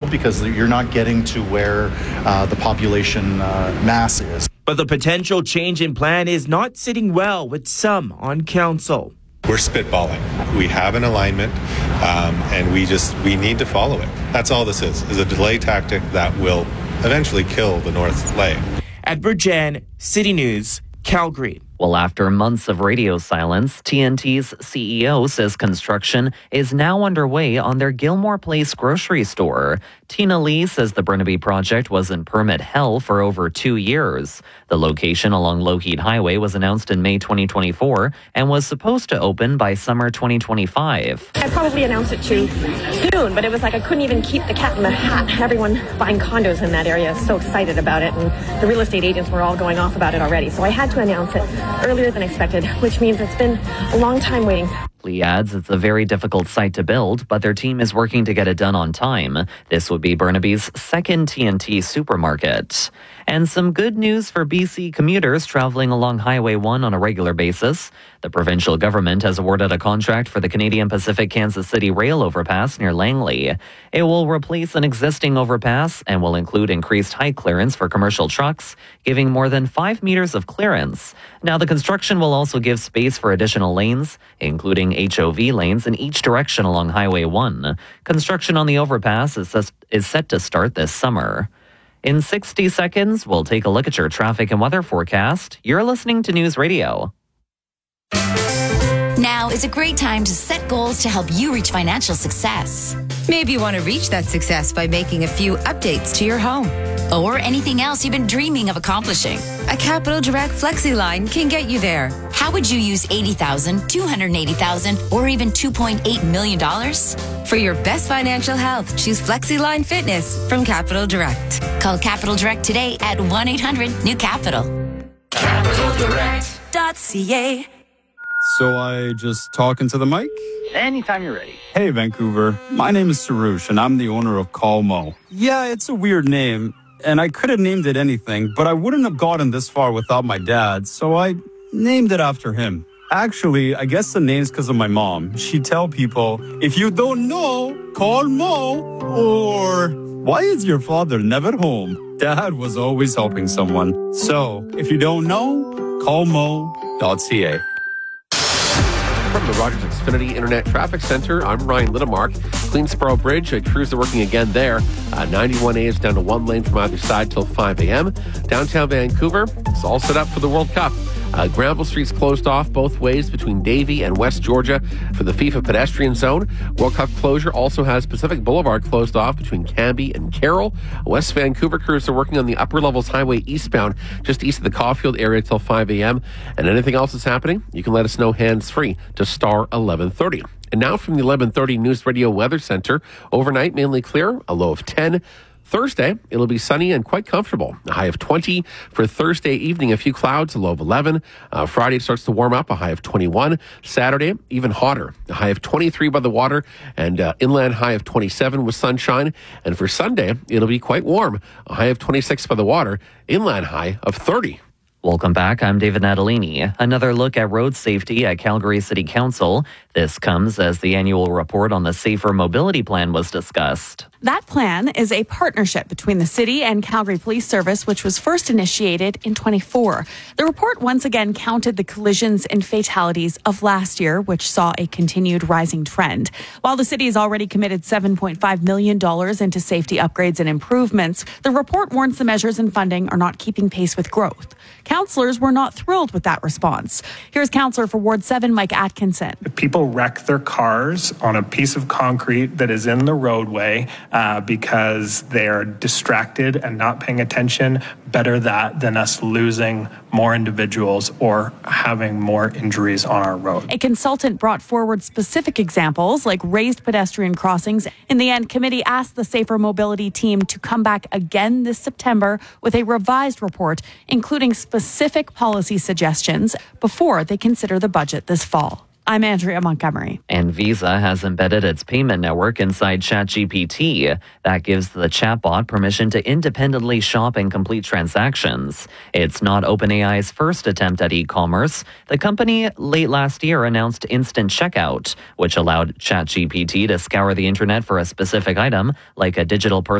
because you're not getting to where the population mass is. But the potential change in plan is not sitting well with some on council. We're spitballing. We have an alignment, and we need to follow it. That's all this is a delay tactic that will eventually kill the North Lake. Edward Jan, City News, Calgary. Well, after months of radio silence, TNT's CEO says construction is now underway on their Gilmore Place grocery store. Tina Lee says the Burnaby project was in permit hell for over 2 years. The location along Lougheed Highway was announced in May 2024 and was supposed to open by summer 2025. I probably announced it too soon, but it was like I couldn't even keep the cat in the hat. Everyone buying condos in that area is so excited about it, and the real estate agents were all going off about it already. So I had to announce it earlier than expected, which means it's been a long time waiting. Lee adds it's a very difficult site to build, but their team is working to get it done on time. This would be Burnaby's second TNT supermarket. And some good news for BC commuters traveling along Highway 1 on a regular basis. The provincial government has awarded a contract for the Canadian Pacific Kansas City rail overpass near Langley. It will replace an existing overpass and will include increased height clearance for commercial trucks, giving more than 5 meters of clearance. Now, the construction will also give space for additional lanes, including HOV lanes in each direction along Highway 1. Construction on the overpass is set to start this summer. In 60 seconds, we'll take a look at your traffic and weather forecast. You're listening to News Radio. Now is a great time to set goals to help you reach financial success. Maybe you want to reach that success by making a few updates to your home. Or anything else you've been dreaming of accomplishing. A Capital Direct FlexiLine can get you there. How would you use $80,000, $280,000, or even $2.8 million? For your best financial health, choose FlexiLine Fitness from Capital Direct. Call Capital Direct today at 1-800-NEW-CAPITAL. CapitalDirect.ca. So I just talk into the mic? Anytime you're ready. Hey, Vancouver. My name is Sarush, and I'm the owner of Calmo. Yeah, it's a weird name, and I could have named it anything, but I wouldn't have gotten this far without my dad, so I named it after him. Actually, I guess the name's because of my mom. She'd tell people, if you don't know, call Mo, or why is your father never home? Dad was always helping someone. So, if you don't know, call Mo.ca. From the Rogers Xfinity Internet Traffic Center, I'm Ryan Littlemark. Queensboro Bridge, crews are working again there. 91A is down to one lane from either side till 5 a.m. Downtown Vancouver, it's all set up for the World Cup. Granville Street's closed off both ways between Davie and West Georgia for the FIFA pedestrian zone. World Cup closure also has Pacific Boulevard closed off between Cambie and Carroll. West Vancouver crews are working on the Upper Levels Highway eastbound, just east of the Caulfield area till 5 a.m. And anything else that's happening, you can let us know hands-free to star 1130. And now from the 1130 News Radio Weather Center, overnight mainly clear, a low of 10. Thursday, it'll be sunny and quite comfortable. A high of 20. For Thursday evening, a few clouds, a low of 11. Friday starts to warm up, a high of 21. Saturday, even hotter. A high of 23 by the water and inland high of 27 with sunshine. And for Sunday, it'll be quite warm. A high of 26 by the water, inland high of 30. Welcome back. I'm David Natalini. Another look at road safety at Calgary City Council. This comes as the annual report on the Safer Mobility Plan was discussed. That plan is a partnership between the city and Calgary Police Service, which was first initiated in 24. The report once again counted the collisions and fatalities of last year, which saw a continued rising trend. While the city has already committed $7.5 million into safety upgrades and improvements, the report warns the measures and funding are not keeping pace with growth. Councillors were not thrilled with that response. Here's Councillor for Ward 7, Mike Atkinson. People wreck their cars on a piece of concrete that is in the roadway because they are distracted and not paying attention. Better that than us losing more individuals or having more injuries on our road. A consultant brought forward specific examples like raised pedestrian crossings. In the end, committee asked the Safer Mobility team to come back again this September with a revised report, including specific policy suggestions before they consider the budget this fall. I'm Andrea Montgomery. And Visa has embedded its payment network inside ChatGPT. That gives the chatbot permission to independently shop and complete transactions. It's not OpenAI's first attempt at e-commerce. The company late last year announced Instant Checkout, which allowed ChatGPT to scour the internet for a specific item, like a digital